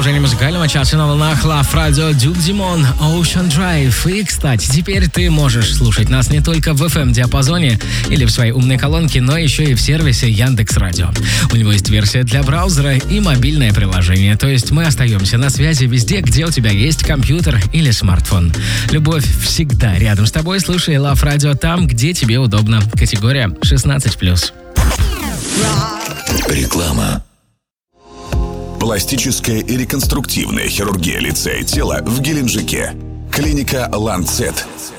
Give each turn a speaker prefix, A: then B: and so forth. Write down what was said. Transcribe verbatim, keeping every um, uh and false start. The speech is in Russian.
A: продолжение музыкального часа на волнах Love Radio Duke Dumont Ocean Drive. И, кстати, теперь ты можешь слушать нас не только в эф эм-диапазоне или в своей умной колонке, но еще и в сервисе Яндекс.Радио. У него есть версия для браузера и мобильное приложение. То есть мы остаемся на связи везде, где у тебя есть компьютер или смартфон. Любовь всегда рядом с тобой. Слушай Love Radio там, где тебе удобно. Категория шестнадцать плюс.
B: Реклама. Пластическая и реконструктивная хирургия лица и тела в Геленджике. Клиника «Ланцет».